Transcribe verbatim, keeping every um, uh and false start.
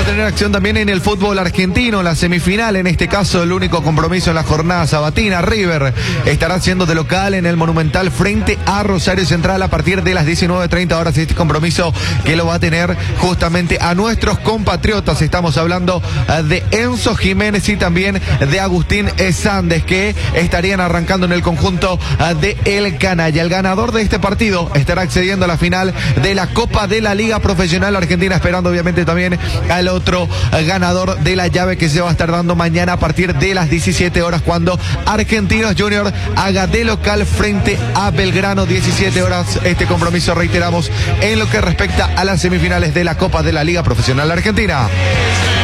tener acción también en el fútbol argentino, la semifinal, en este caso el único compromiso en la jornada sabatina. River estará siendo de local en el Monumental frente a Rosario Central a partir de las diecinueve treinta horas. Este compromiso que lo va a tener justamente a nuestros compatriotas. Estamos hablando de Enzo Jiménez y también de Agustín Sández, que estarían arrancando en el conjunto de El Canalla. El ganador de este partido estará accediendo a la final de la Copa de la Liga Profesional Argentina, esperando obviamente también al otro ganador de la llave que se va a estar dando mañana a partir de las diecisiete horas, cuando Argentinos Junior haga de local frente a Belgrano. diecisiete horas este compromiso, reiteramos, en lo que respecta a las semifinales de la Copa de la Liga Profesional Argentina.